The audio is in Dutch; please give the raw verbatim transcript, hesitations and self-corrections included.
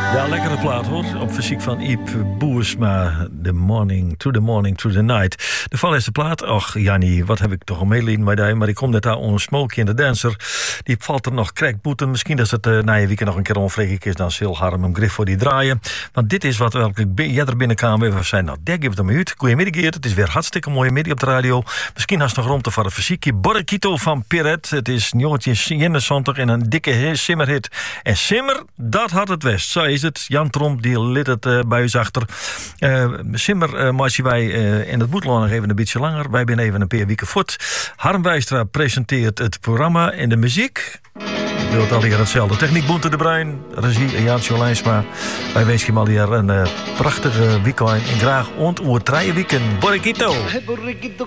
Ja, lekkere plaat hoor. Op fysiek van Iep Boersma. The morning, to the morning, to the night. De valleerste plaat. Och, Jannie, wat heb ik toch al meelien met die. Maar ik kom net daar onder Smokey in de Dancer. Die valt er nog crackboeten. Misschien dat het uh, na je weekend nog een keer onvreegelijk is. Dan zal Harm hem grif voor die draaien. Want dit is wat welke jij er binnenkwam. We zijn nou, daar geef het hem uit. Goedemiddag, Geert. Het is weer hartstikke mooie middag op de radio. Misschien haast nog rond voor een fysiekje. Borrekito van Piret. Het is Njootje eenenzeventig en een dikke simmerhit. En simmer, dat had het west. Zo is het. Jan Tromp, die lid het uh, bij ons achter. Uh, simmer, uh, maar wij uh, in het boetland nog even een beetje langer. Wij zijn even een paar weken voort. Harm Wijstra presenteert het programma en de muziek. Ik wil het alweer hetzelfde. Techniek Boente de Bruin, regie en Jansjo Lijnsma. Wij wensen je alweer een uh, prachtige weekend en graag ontoertraaien weekend. Borrekito! Borrekito